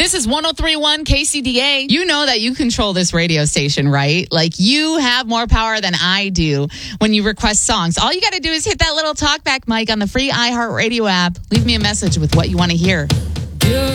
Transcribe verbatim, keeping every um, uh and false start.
This is one oh three point one K C D A. You know that you control this radio station, right? Like, you have more power than I do when you request songs. All you got to do is hit that little talkback mic on the free iHeartRadio app. Leave me a message with what you want to hear.